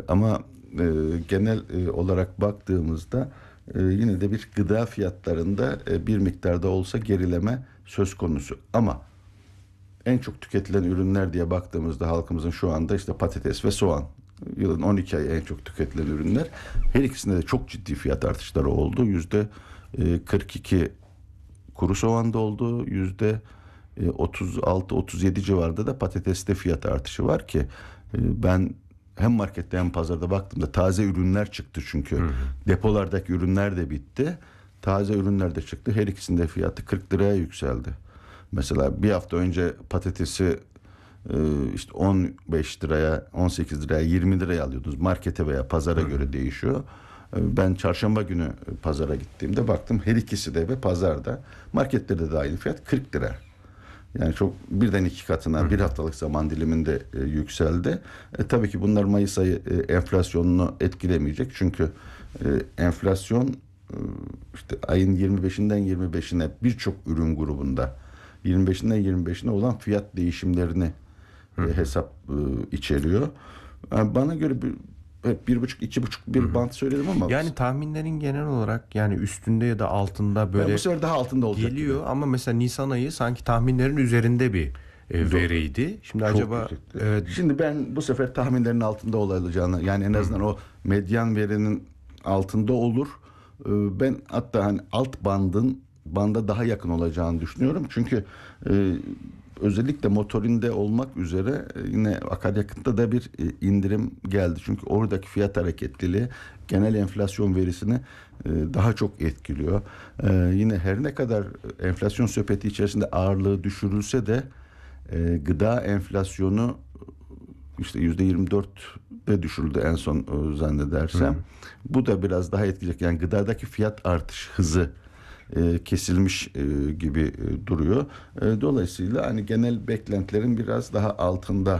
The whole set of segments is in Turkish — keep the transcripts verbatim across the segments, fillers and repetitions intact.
ama e, genel e, olarak baktığımızda e, yine de bir gıda fiyatlarında e, bir miktarda olsa gerileme söz konusu. Ama en çok tüketilen ürünler diye baktığımızda halkımızın şu anda işte patates ve soğan. Yılın on iki ayı en çok tüketilen ürünler. Her ikisinde de çok ciddi fiyat artışları oldu. Yüzde kırk iki kuru soğanda oldu. Yüzde otuz altı otuz yedi civarında da patateste fiyat artışı var ki ben hem markette hem pazarda baktığımda taze ürünler çıktı çünkü. Hı hı. Depolardaki ürünler de bitti. Taze ürünler de çıktı. Her ikisinde fiyatı kırk liraya yükseldi. Mesela bir hafta önce patatesi işte on beş liraya, on sekiz liraya, yirmi liraya alıyordunuz. Markete veya pazara Hı. göre değişiyor. Ben çarşamba günü pazara gittiğimde baktım her ikisi de ve pazarda, marketlerde de aynı fiyat kırk lira. Yani çok birden iki katına Hı. bir haftalık zaman diliminde e, yükseldi. E, tabii ki bunlar Mayıs ayı e, enflasyonunu etkilemeyecek. Çünkü e, enflasyon e, işte ayın yirmi beşinden yirmi beşine birçok ürün grubunda yirmi beşinden yirmi beşine olan fiyat değişimlerini e, hesap e, içeriyor. Yani bana göre bir bir buçuk iki buçuk bir Hı-hı. bant söyledim ama yani tahminlerin genel olarak yani üstünde ya da altında böyle bu sefer daha altında olacak geliyor gibi. Ama mesela Nisan ayı sanki tahminlerin üzerinde bir e, veriydi. Şimdi Çok acaba e, şimdi ben bu sefer tahminlerin altında olacağını, yani en azından Hı. o medyan verinin altında olur. E, ben hatta hani alt bandın banda daha yakın olacağını düşünüyorum. Çünkü e, özellikle motorinde olmak üzere e, yine akaryakıtta da bir e, indirim geldi. Çünkü oradaki fiyat hareketliliği genel enflasyon verisini e, daha çok etkiliyor. E, yine her ne kadar enflasyon sepeti içerisinde ağırlığı düşürülse de e, gıda enflasyonu işte yüzde yirmi dörtte düşürüldü en son e, zannedersem. Hı. Bu da biraz daha etkileyecek. Yani gıdadaki fiyat artış hızı E, kesilmiş e, gibi e, duruyor. E, dolayısıyla hani genel beklentilerin biraz daha altında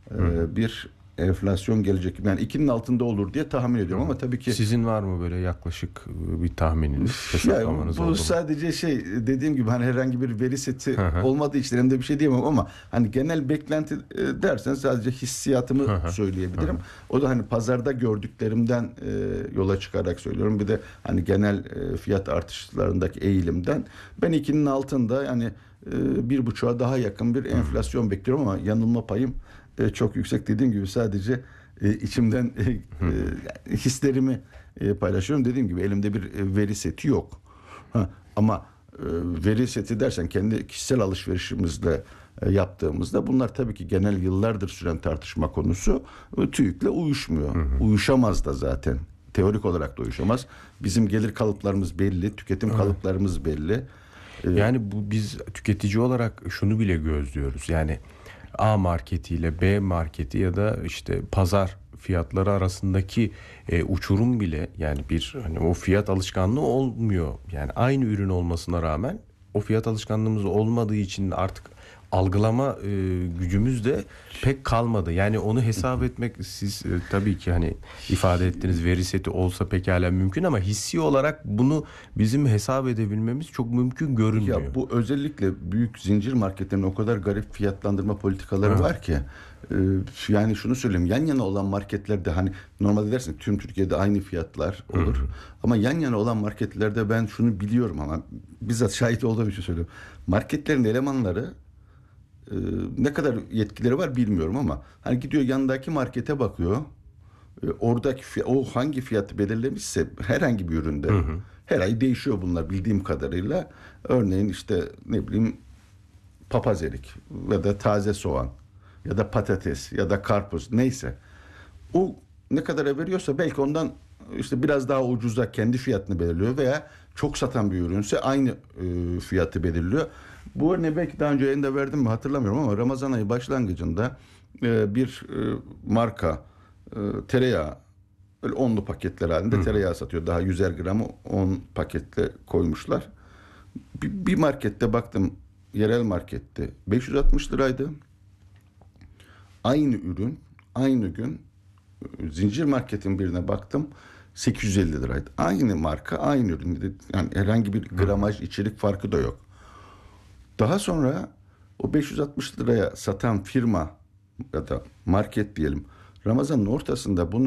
e, bir enflasyon gelecek. Yani ikinin altında olur diye tahmin ediyorum. Hı. Ama tabii ki sizin var mı böyle yaklaşık bir tahmininiz, hesaplamanız ya, bu oldu mu? sadece şey, dediğim gibi hani herhangi bir veri seti Hı-hı. olmadığı için elimde bir şey diyemem ama hani genel beklenti e, dersen sadece hissiyatımı Hı-hı. söyleyebilirim. Hı-hı. O da hani pazarda gördüklerimden e, yola çıkarak söylüyorum. Bir de hani genel e, fiyat artışlarındaki eğilimden ben ikinin altında, yani e, bir buçuğa daha yakın bir enflasyon Hı-hı. bekliyorum ama yanılma payım e, çok yüksek. Dediğim gibi sadece e, içimden e, e, hislerimi e, paylaşıyorum. Dediğim gibi elimde bir e, veri seti yok. Ha, ama e, veri seti dersen kendi kişisel alışverişimizle e, yaptığımızda bunlar tabii ki genel yıllardır süren tartışma konusu. E, TÜİK'le uyuşmuyor. Hı hı. Uyuşamaz da zaten. Teorik olarak da uyuşamaz. Bizim gelir kalıplarımız belli, tüketim evet. kalıplarımız belli. E, yani bu biz tüketici olarak şunu bile gözlüyoruz. Yani A marketiyle B marketi ya da işte pazar fiyatları arasındaki e, uçurum bile, yani bir hani o fiyat alışkanlığı olmuyor. Yani aynı ürün olmasına rağmen o fiyat alışkanlığımız olmadığı için artık algılama e, gücümüz de pek kalmadı. Yani onu hesap etmek, siz e, tabii ki hani ifade ettiğiniz veri seti olsa pekala mümkün ama hissi olarak bunu bizim hesap edebilmemiz çok mümkün görünmüyor. Ya bu özellikle büyük zincir marketlerin o kadar garip fiyatlandırma politikaları Hı. var ki e, yani şunu söyleyeyim, yan yana olan marketlerde hani normalde dersin tüm Türkiye'de aynı fiyatlar olur. Hı. Ama yan yana olan marketlerde ben şunu biliyorum ama bizzat şahit olduğum için söylüyorum. Marketlerin elemanları Ee, ne kadar yetkileri var bilmiyorum ama hani gidiyor yanındaki markete bakıyor. Ee, oradaki fiyat, o hangi fiyatı belirlemişse herhangi bir üründe hı hı. her ay değişiyor bunlar bildiğim kadarıyla. Örneğin işte ne bileyim papaz erik ya da taze soğan ya da patates ya da karpuz neyse. O ne kadara veriyorsa belki ondan işte biraz daha ucuza kendi fiyatını belirliyor veya çok satan bir ürünse aynı e, fiyatı belirliyor. Bu örneği belki daha önce yayında verdim mi hatırlamıyorum ama Ramazan ayı başlangıcında e, bir e, marka e, tereyağı böyle onlu paketler halinde Hı. tereyağı satıyor. Daha yüzer gramı on paketle koymuşlar. Bir, bir markette baktım, yerel markette beş yüz altmış liraydı. Aynı ürün aynı gün zincir marketin birine baktım sekiz yüz elli liraydı. Aynı marka aynı ürün. Yani herhangi bir gramaj içerik farkı da yok. Daha sonra o beş yüz altmış liraya satan firma ya da market diyelim Ramazan'ın ortasında bunu